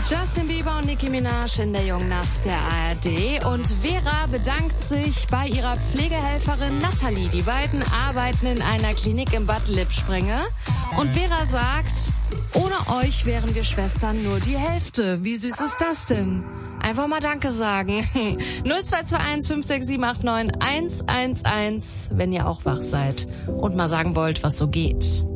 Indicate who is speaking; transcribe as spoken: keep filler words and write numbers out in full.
Speaker 1: Justin Bieber und Nicki Minaj in der Jungnacht der A R D. Und Vera bedankt sich bei ihrer Pflegehelferin Nathalie. Die beiden arbeiten in einer Klinik in Bad Lippspringe. Und Vera sagt, ohne euch wären wir Schwestern nur die Hälfte. Wie süß ist das denn? Einfach mal Danke sagen. null zwei zwei eins fünf sechs sieben acht neun eins eins eins, wenn ihr auch wach seid und mal sagen wollt, was so geht.